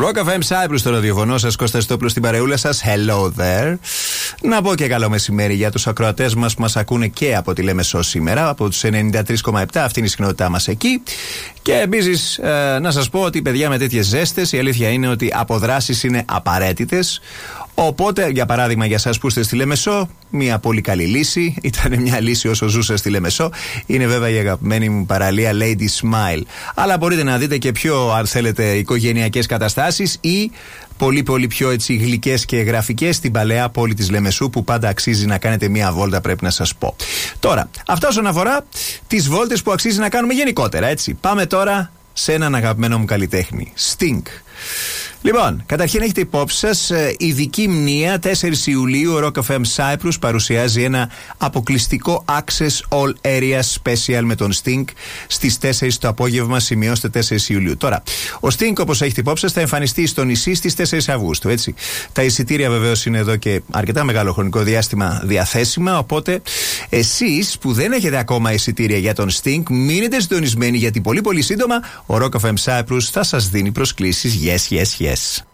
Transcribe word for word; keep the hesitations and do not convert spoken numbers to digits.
Rock εφ εμ Cyprus στο ραδιοφωνό σας, Κώστας Τόπουλος στην παρεούλα σας. Hello there. Να πω και καλό μεσημέρι για τους ακροατές μας που μας ακούνε και από τη Λέμεσό σήμερα, από τους ενενήντα τρία κόμμα επτά, αυτή είναι η συχνότητά μας εκεί. Και επίσης ε, να σας πω ότι, παιδιά, με τέτοιες ζέστες η αλήθεια είναι ότι αποδράσεις είναι απαραίτητες. Οπότε, για παράδειγμα, για εσάς που είστε στη Λέμεσό, μια πολύ καλή λύση. Ήταν μια λύση όσο ζούσα στη Λέμεσό. Είναι βέβαια η αγαπημένη μου παραλία Lady Smile. Αλλά μπορείτε να δείτε και πιο, αν θέλετε, οικογενειακές καταστάσεις ή πολύ πολύ πιο έτσι γλυκές και γραφικές στην παλαιά πόλη της Λεμεσού, που πάντα αξίζει να κάνετε μια βόλτα, πρέπει να σας πω. Τώρα, αυτά όσον αφορά τις βόλτες που αξίζει να κάνουμε γενικότερα, έτσι. Πάμε τώρα σε έναν αγαπημένο μου καλλιτέχνη, Sting. Λοιπόν, καταρχήν έχετε υπόψη σας, ειδική μνήα τέσσερις Ιουλίου, ο Rock εφ εμ Cyprus παρουσιάζει ένα αποκλειστικό Access All Areas Special με τον Sting στις τέσσερις το απόγευμα, σημειώστε τέσσερις Ιουλίου. Τώρα, ο Sting, όπως έχετε υπόψη σας, θα εμφανιστεί στο νησί στις τέσσερις Αυγούστου, έτσι. Τα εισιτήρια βεβαίως είναι εδώ και αρκετά μεγάλο χρονικό διάστημα διαθέσιμα, οπότε εσείς που δεν έχετε ακόμα εισιτήρια για τον Sting, μείνετε συντονισμένοι, γιατί πολύ πολύ σύντομα ο Rock εφ εμ Cyprus θα σας δίνει προσκλήσεις. Yes, yes, yes.